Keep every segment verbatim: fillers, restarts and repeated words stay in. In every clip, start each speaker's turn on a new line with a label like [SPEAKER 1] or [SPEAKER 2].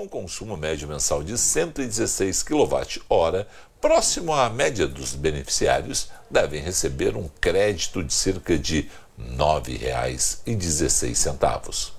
[SPEAKER 1] com um consumo médio mensal de cento e dezesseis quilowatt-hora, próximo à média dos beneficiários, devem receber um crédito de cerca de nove reais e dezesseis centavos.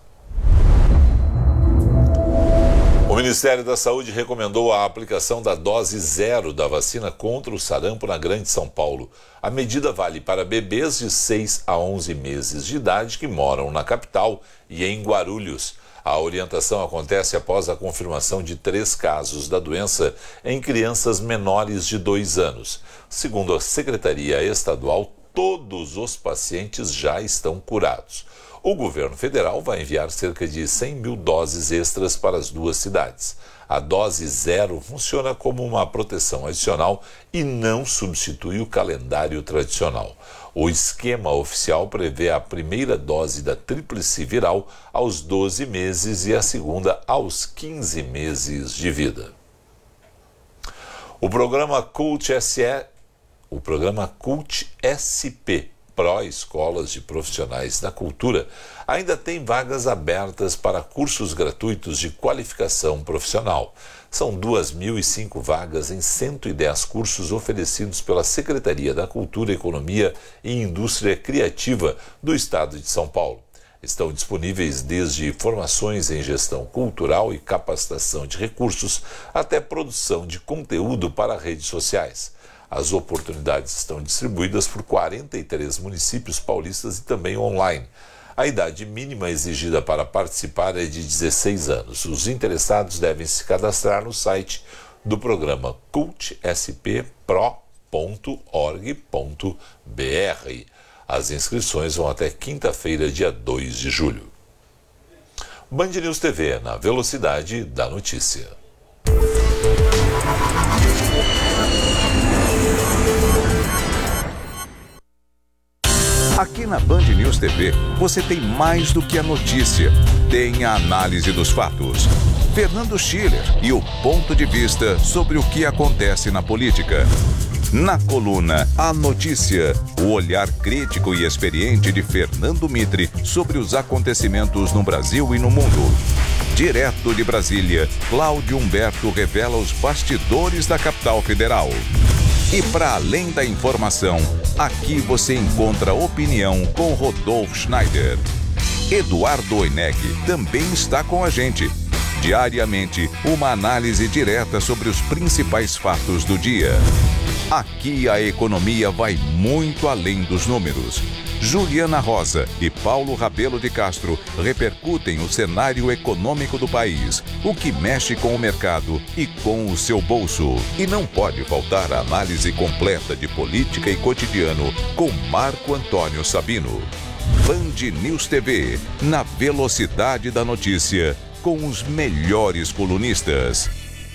[SPEAKER 1] O Ministério da Saúde recomendou a aplicação da dose zero da vacina contra o sarampo na Grande São Paulo. A medida vale para bebês de seis a onze meses de idade que moram na capital e em Guarulhos. A orientação acontece após a confirmação de três casos da doença em crianças menores de dois anos. Segundo a Secretaria Estadual, todos os pacientes já estão curados. O governo federal vai enviar cerca de cem mil doses extras para as duas cidades. A dose zero funciona como uma proteção adicional e não substitui o calendário tradicional. O esquema oficial prevê a primeira dose da tríplice viral aos doze meses e a segunda aos quinze meses de vida. O programa Cult S E, o programa Cult S P, Pró-Escolas de Profissionais da Cultura, ainda tem vagas abertas para cursos gratuitos de qualificação profissional. São duas mil e cinco vagas em cento e dez cursos oferecidos pela Secretaria da Cultura, Economia e Indústria Criativa do Estado de São Paulo. Estão disponíveis desde formações em gestão cultural e capacitação de recursos até produção de conteúdo para redes sociais. As oportunidades estão distribuídas por quarenta e três municípios paulistas e também online. A idade mínima exigida para participar é de dezesseis anos. Os interessados devem se cadastrar no site do programa cult s p pro ponto org ponto b r. As inscrições vão até quinta-feira, dia dois de julho. Band News T V, na velocidade da notícia.
[SPEAKER 2] Aqui na Band News T V, você tem mais do que a notícia. Tem a análise dos fatos. Fernando Schiller e o ponto de vista sobre o que acontece na política. Na coluna A Notícia, o olhar crítico e experiente de Fernando Mitre sobre os acontecimentos no Brasil e no mundo. Direto de Brasília, Cláudio Humberto revela os bastidores da capital federal. E para além da informação, aqui você encontra opinião com Rodolfo Schneider. Eduardo Oineg também está com a gente. Diariamente, uma análise direta sobre os principais fatos do dia. Aqui a economia vai muito além dos números. Juliana Rosa e Paulo Rabelo de Castro repercutem o cenário econômico do país, o que mexe com o mercado e com o seu bolso. E não pode faltar a análise completa de política e cotidiano com Marco Antônio Sabino. Band News T V, na velocidade da notícia, com os melhores colunistas.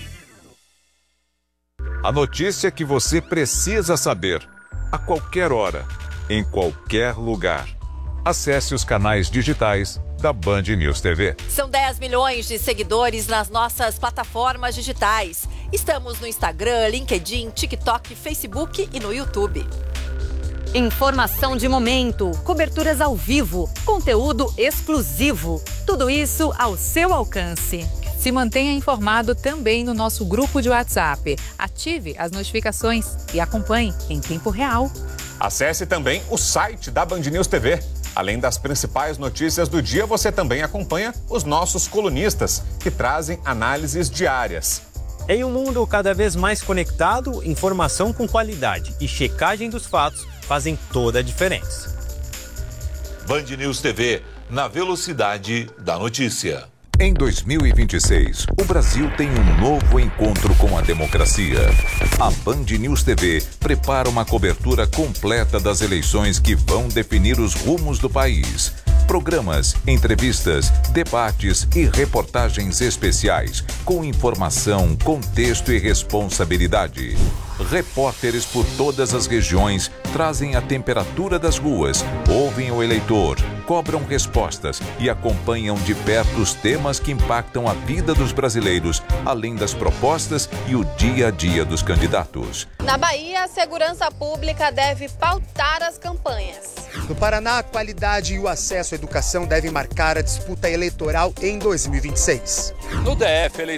[SPEAKER 2] A notícia que você precisa saber, a qualquer hora, em qualquer lugar. Acesse os canais digitais da Band News T V.
[SPEAKER 3] São dez milhões de seguidores nas nossas plataformas digitais. Estamos no Instagram, LinkedIn, TikTok, Facebook e no YouTube.
[SPEAKER 4] Informação de momento, coberturas ao vivo, conteúdo exclusivo. Tudo isso ao seu alcance.
[SPEAKER 5] Se mantenha informado também no nosso grupo de WhatsApp. Ative as notificações e acompanhe em tempo real.
[SPEAKER 6] Acesse também o site da Band News T V. Além das principais notícias do dia, você também acompanha os nossos colunistas, que trazem análises diárias.
[SPEAKER 7] Em um mundo cada vez mais conectado, informação com qualidade e checagem dos fatos fazem toda a diferença.
[SPEAKER 1] Band News T V, na velocidade da notícia.
[SPEAKER 2] Em dois mil e vinte e seis, o Brasil tem um novo encontro com a democracia. A Band News T V prepara uma cobertura completa das eleições que vão definir os rumos do país. Programas, entrevistas, debates e reportagens especiais com informação, contexto e responsabilidade. Repórteres por todas as regiões trazem a temperatura das ruas, ouvem o eleitor, cobram respostas e acompanham de perto os temas que impactam a vida dos brasileiros, além das propostas e o dia a dia dos candidatos.
[SPEAKER 8] Na Bahia, a segurança pública deve pautar as campanhas.
[SPEAKER 9] No Paraná, a qualidade e o acesso à educação devem marcar a disputa eleitoral em dois mil e vinte e seis.
[SPEAKER 10] No D F,